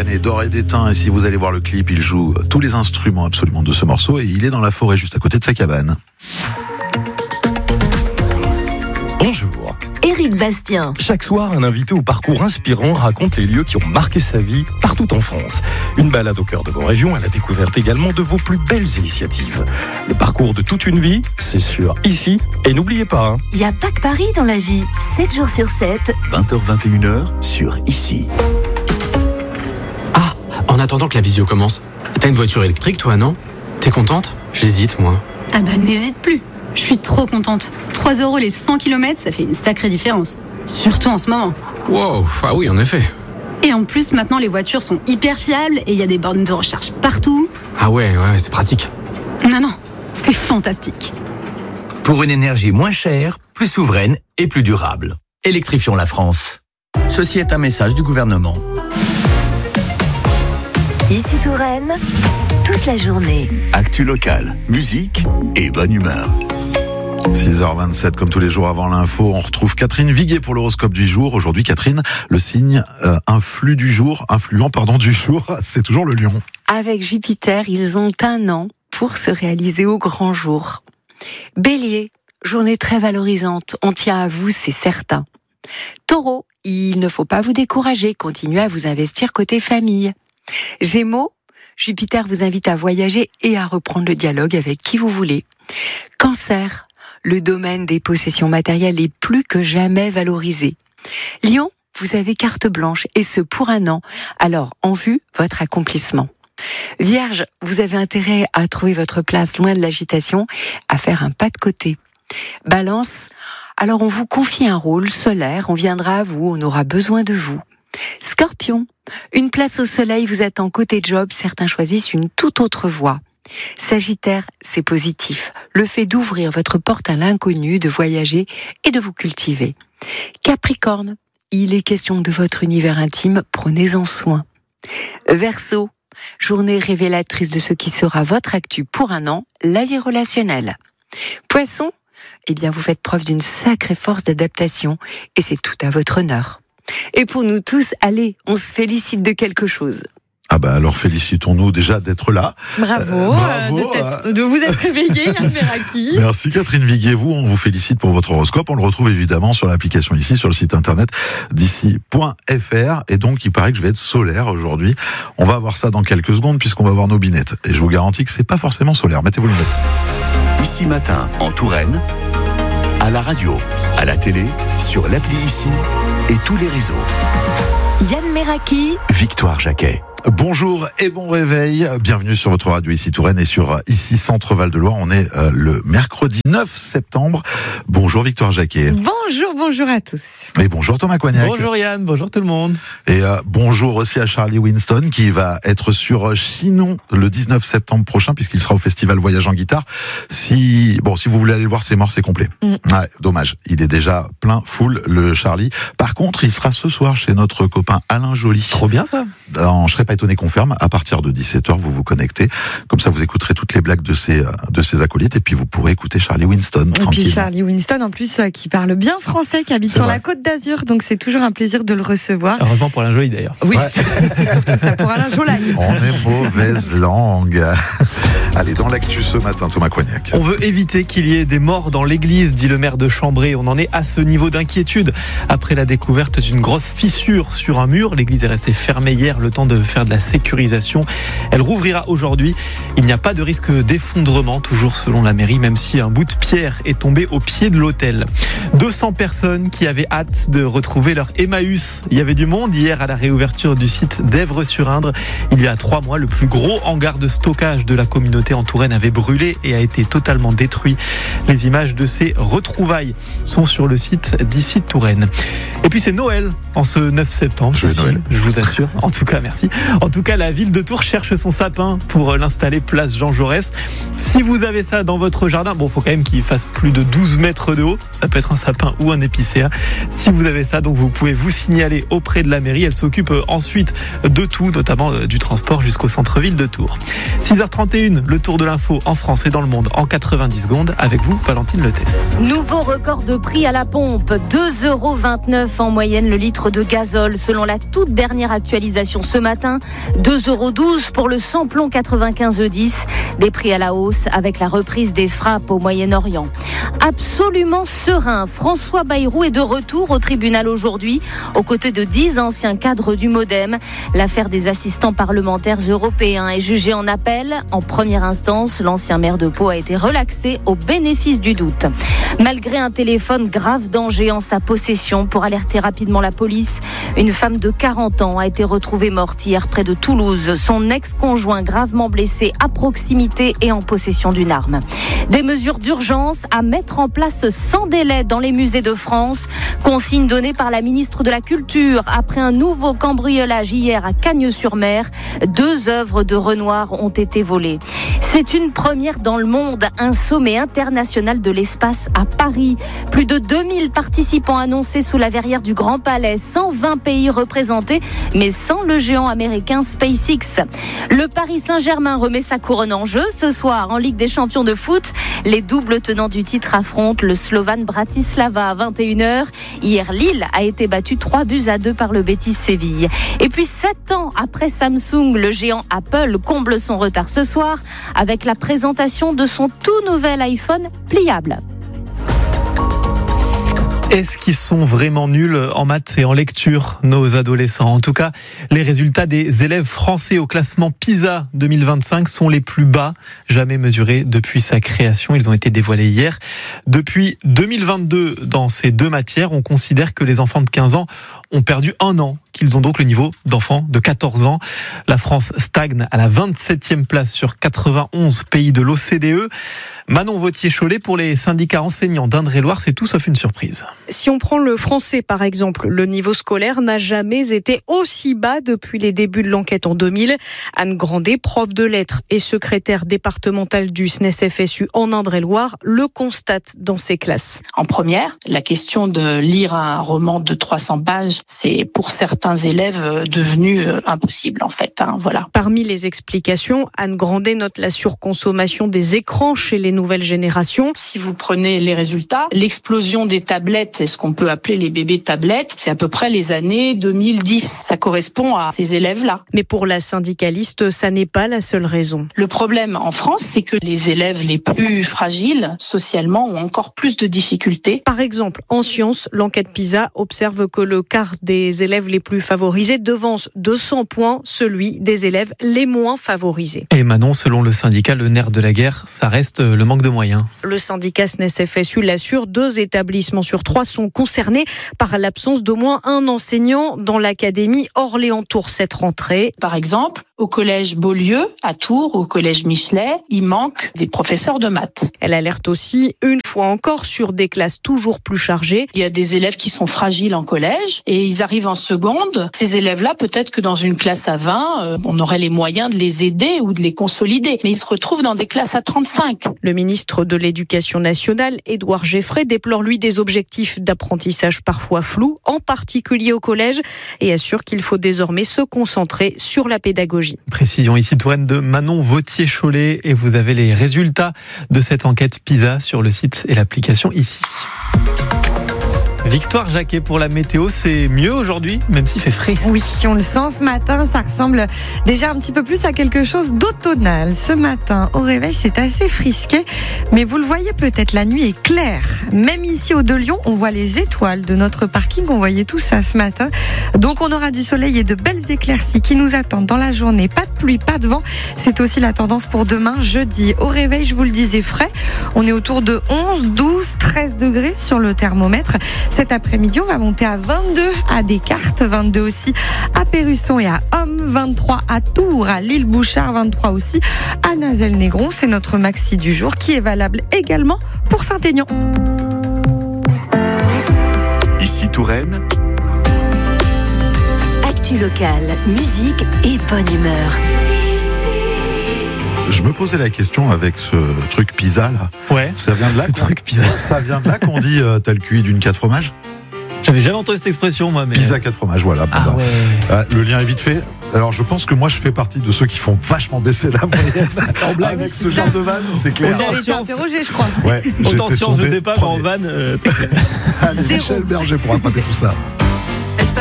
Vianney d'Or et d'Étain, et si vous allez voir le clip, il joue tous les instruments absolument de ce morceau et il est dans la forêt juste à côté de sa cabane. Bonjour. Éric Bastien. Chaque soir, un invité au parcours inspirant raconte les lieux qui ont marqué sa vie partout en France. Une balade au cœur de vos régions à la découverte également de vos plus belles initiatives. Le parcours de toute une vie, c'est sur Ici. Et n'oubliez pas, Il n'y a pas que Paris dans la vie. 7 jours sur 7. 20h-21h sur Ici. Ah, en attendant que la visio commence, t'as une voiture électrique toi, non? T'es contente? J'hésite, moi. Ah bah n'hésite plus. Je suis trop contente. 3 € les 100 km, ça fait une sacrée différence. Surtout en ce moment. Wow, ah oui, en effet. Et en plus, maintenant, les voitures sont hyper fiables et il y a des bornes de recharge partout. Ah ouais, c'est pratique. Non, c'est fantastique. Pour une énergie moins chère, plus souveraine et plus durable. Électrifions la France. Ceci est un message du gouvernement. Ici Touraine, toute la journée. Actu locale, musique et bonne humeur. 6h27, comme tous les jours avant l'info, on retrouve Catherine Viguet pour l'horoscope du jour. Aujourd'hui, Catherine, le signe influent du jour, c'est toujours le lion. Avec Jupiter, ils ont un an pour se réaliser au grand jour. Bélier, journée très valorisante, on tient à vous, c'est certain. Taureau, il ne faut pas vous décourager, continuez à vous investir côté famille. Gémeaux, Jupiter vous invite à voyager et à reprendre le dialogue avec qui vous voulez. Cancer, le domaine des possessions matérielles est plus que jamais valorisé. Lion, vous avez carte blanche et ce pour un an, alors en vue votre accomplissement. Vierge, vous avez intérêt à trouver votre place loin de l'agitation, à faire un pas de côté. Balance, alors on vous confie un rôle solaire, on viendra à vous, on aura besoin de vous. Scorpion, une place au soleil vous attend côté job, certains choisissent une toute autre voie. Sagittaire, c'est positif, le fait d'ouvrir votre porte à l'inconnu, de voyager et de vous cultiver. Capricorne, il est question de votre univers intime, prenez-en soin. Verseau, journée révélatrice de ce qui sera votre actu pour un an, la vie relationnelle. Poisson, eh bien vous faites preuve d'une sacrée force d'adaptation et c'est tout à votre honneur. Et pour nous tous, allez, on se félicite de quelque chose. Ah bah alors félicitons-nous déjà d'être là. Bravo, de vous être réveillé, Yann Meraki. Merci Catherine Viguet, on vous félicite pour votre horoscope. On le retrouve évidemment sur l'application Ici, sur le site internet d'ici.fr. Et donc il paraît que je vais être solaire aujourd'hui. On va voir ça dans quelques secondes puisqu'on va voir nos binettes. Et je vous garantis que c'est pas forcément solaire. Mettez-vous le lunettes. Ici matin en Touraine, à la radio, à la télé, sur l'appli Ici et tous les réseaux. Yann Meraki. Victoire Jacquet. Bonjour et bon réveil, bienvenue sur votre radio Ici Touraine et sur Ici Centre Val de Loire. On est le mercredi 9 septembre. Bonjour Victoire Jacquet. Bonjour à tous. Et bonjour Thomas Coignac. Bonjour Yann, bonjour tout le monde. Et bonjour aussi à Charlie Winston qui va être sur Chinon le 19 septembre prochain puisqu'il sera au festival Voyage en guitare. Si vous voulez aller le voir, c'est mort, c'est complet. Ouais, dommage, il est déjà plein, full le Charlie. Par contre, il sera ce soir chez notre copain Alain Joly. Trop bien ça. Je serais pas étonné qu'on ferme. À partir de 17h, vous vous connectez. Comme ça, vous écouterez toutes les blagues de ses acolytes et puis vous pourrez écouter Charlie Winston. Et puis Charlie Winston, en plus, qui parle bien français, qui habite sur la Côte d'Azur. Donc c'est toujours un plaisir de le recevoir. Heureusement pour Alain Joly d'ailleurs. Oui, c'est surtout ça pour Alain Joly. On est mauvaise langue. Allez, dans l'actu ce matin, Thomas Coignac. On veut éviter qu'il y ait des morts dans l'église, dit le maire de Chambray. On en est à ce niveau d'inquiétude. Après la découverte d'une grosse fissure sur un mur, l'église est restée fermée hier, le temps de faire de la sécurisation. Elle rouvrira aujourd'hui. Il n'y a pas de risque d'effondrement, toujours selon la mairie, même si un bout de pierre est tombé au pied de l'autel. 200 personnes qui avaient hâte de retrouver leur Emmaüs. Il y avait du monde hier à la réouverture du site d'Èvres-sur-Indre. Il y a 3 mois, le plus gros hangar de stockage de la communauté en Touraine avait brûlé et a été totalement détruit. Les images de ces retrouvailles sont sur le site d'Ici Touraine. Et puis c'est Noël en ce 9 septembre. Je vous assure. En tout cas, merci. En tout cas, la ville de Tours cherche son sapin pour l'installer place Jean Jaurès. Si vous avez ça dans votre jardin, faut quand même qu'il fasse plus de 12 mètres de haut. Ça peut être un sapin ou un épicéa. Si vous avez ça, donc vous pouvez vous signaler auprès de la mairie. Elle s'occupe ensuite de tout, notamment du transport jusqu'au centre-ville de Tours. 6h31, Le tour de l'info en France et dans le monde en 90 secondes. Avec vous, Valentine Letès. Nouveau record de prix à la pompe. 2,29 € en moyenne le litre de gazole. Selon la toute dernière actualisation ce matin, 2,12 € pour le samplon 95 E10. Des prix à la hausse avec la reprise des frappes au Moyen-Orient. Absolument serein, François Bayrou est de retour au tribunal aujourd'hui, aux côtés de 10 anciens cadres du MoDem. L'affaire des assistants parlementaires européens est jugée en appel. En première instance, l'ancien maire de Pau a été relaxé au bénéfice du doute. Malgré un téléphone grave danger en sa possession pour alerter rapidement la police, une femme de 40 ans a été retrouvée morte hier près de Toulouse. Son ex-conjoint gravement blessé à proximité et en possession d'une arme. Des mesures d'urgence à mettre en place sans délai dans les musées de France. Consigne donnée par la ministre de la Culture après un nouveau cambriolage hier à Cagnes-sur-Mer. 2 œuvres de Renoir ont été volées. C'est une première dans le monde, un sommet international de l'espace à Paris. Plus de 2000 participants annoncés sous la verrière du Grand Palais, 120 pays représentés, mais sans le géant américain SpaceX. Le Paris Saint-Germain remet sa couronne en jeu ce soir en Ligue des Champions de foot. Les doubles tenants du titre affrontent le Slovan Bratislava à 21h. Hier, Lille a été battu 3-2 par le Betis Séville. Et puis 7 ans après Samsung, le géant Apple comble son retard ce soir avec la présentation de son tout nouvel iPhone pliable. Est-ce qu'ils sont vraiment nuls en maths et en lecture, nos adolescents ? En tout cas, les résultats des élèves français au classement PISA 2025 sont les plus bas jamais mesurés depuis sa création. Ils ont été dévoilés hier. Depuis 2022, dans ces 2 matières, on considère que les enfants de 15 ans ont perdu 1 an, qu'ils ont donc le niveau d'enfants de 14 ans. La France stagne à la 27e place sur 91 pays de l'OCDE. Manon Vauthier-Cholet, pour les syndicats enseignants d'Indre-et-Loire, c'est tout sauf une surprise. Si on prend le français par exemple, le niveau scolaire n'a jamais été aussi bas depuis les débuts de l'enquête en 2000. Anne Grandet, prof de lettres et secrétaire départementale du SNES-FSU en Indre-et-Loire, le constate dans ses classes. En première, la question de lire un roman de 300 pages, c'est pour certains élèves devenu impossible en fait. Voilà. Parmi les explications, Anne Grandet note la surconsommation des écrans chez les nouvelles générations. Si vous prenez les résultats, l'explosion des tablettes et ce qu'on peut appeler les bébés tablettes, c'est à peu près les années 2010. Ça correspond à ces élèves-là. Mais pour la syndicaliste, ça n'est pas la seule raison. Le problème en France, c'est que les élèves les plus fragiles socialement ont encore plus de difficultés. Par exemple, en sciences, l'enquête PISA observe que le quart des élèves les plus favorisés devance de 100 points celui des élèves les moins favorisés. Et Manon, selon le syndicat, le nerf de la guerre, ça reste le manque de moyens. Le syndicat SNES-FSU l'assure, 2 établissements sur 3 sont concernés par l'absence d'au moins un enseignant dans l'académie Orléans-Tours cette rentrée. Par exemple, au collège Beaulieu, à Tours, au collège Michelet, il manque des professeurs de maths. Elle alerte aussi, une fois encore, sur des classes toujours plus chargées. Il y a des élèves qui sont fragiles en collège et ils arrivent en seconde. Ces élèves-là, peut-être que dans une classe à 20, on aurait les moyens de les aider ou de les consolider. Mais ils se retrouvent dans des classes à 35. Le ministre de l'Éducation nationale, Édouard Geffray, déplore lui des objectifs d'apprentissage parfois flous, en particulier au collège, et assure qu'il faut désormais se concentrer sur la pédagogie. Précision ici, Touraine, de Manon Vauthier-Cholet, et vous avez les résultats de cette enquête PISA sur le site et l'application ici. Victoire Jacquet pour la météo, c'est mieux aujourd'hui, même s'il fait frais. Oui, on le sent ce matin, ça ressemble déjà un petit peu plus à quelque chose d'automnal. Ce matin, au réveil, c'est assez frisqué, mais vous le voyez peut-être, la nuit est claire. Même ici au de Lyon, on voit les étoiles de notre parking, on voyait tout ça ce matin. Donc on aura du soleil et de belles éclaircies qui nous attendent dans la journée. Pas de pluie, pas de vent, c'est aussi la tendance pour demain, jeudi. Au réveil, je vous le disais, frais. On est autour de 11, 12, 13 degrés sur le thermomètre. Cet après-midi, on va monter à 22 à Descartes, 22 aussi à Pérusson et à Homme, 23 à Tours, à L'Île-Bouchard, 23 aussi à Nazel-Négron. C'est notre maxi du jour qui est valable également pour Saint-Aignan. Ici Touraine. Actu locale, musique et bonne humeur. Je me posais la question avec ce truc pizza là. Ouais. Ça vient de là. Ce truc pizza. Ça vient de là qu'on dit t'as le QI d'une 4 fromages. J'avais jamais entendu cette expression moi. Mais... Pizza 4 fromages, voilà. Ah ouais. Le lien est vite fait. Alors je pense que moi je fais partie de ceux qui font vachement baisser la moyenne avec ce genre de vanne, c'est clair. Vous avez été interrogé, je crois. Ouais, Autant science, je sais pas, mais en vanne. Allez, Michel Berger pour attraper tout ça.